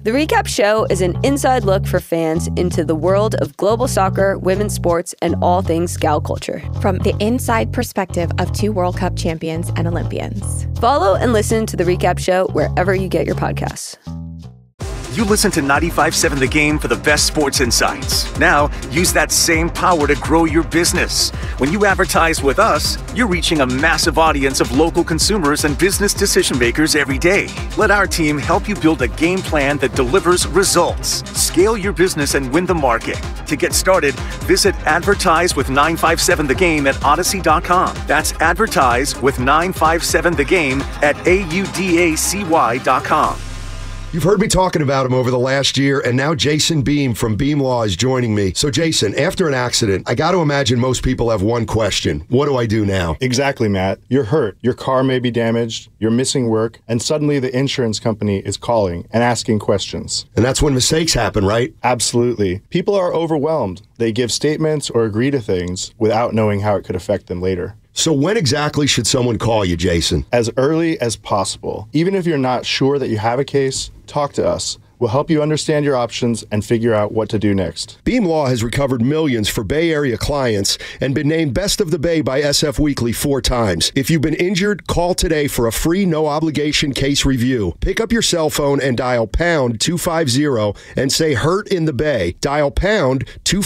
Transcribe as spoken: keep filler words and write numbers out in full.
The Recap Show is an inside look for fans into the world of global soccer, women's sports, and all things gal culture. From the inside perspective of two World Cup champions and Olympians. Follow and listen to The Recap Show wherever you get your podcasts. You listen to ninety-five point seven The Game for the best sports insights. Now, use that same power to grow your business. When you advertise with us, you're reaching a massive audience of local consumers and business decision makers every day. Let our team help you build a game plan that delivers results. Scale your business and win the market. To get started, visit Advertise with nine five seven The Game at Odyssey dot com. That's Advertise with nine five seven The Game at A U D A C Y dot com. You've heard me talking about him over the last year, and now Jason Beam from Beam Law is joining me. So, Jason, after an accident, I got to imagine most people have one question. What do I do now? Exactly, Matt. You're hurt. Your car may be damaged. You're missing work. And suddenly the insurance company is calling and asking questions. And that's when mistakes happen, right? Absolutely. People are overwhelmed. They give statements or agree to things without knowing how it could affect them later. So when exactly should someone call you, Jason? As early as possible. Even if you're not sure that you have a case, talk to us. We'll help you understand your options and figure out what to do next. Beam Law has recovered millions for Bay Area clients and been named Best of the Bay by S F Weekly four times. If you've been injured, call today for a free no-obligation case review. Pick up your cell phone and dial pound two five zero and say hurt in the Bay. Dial pound two five zero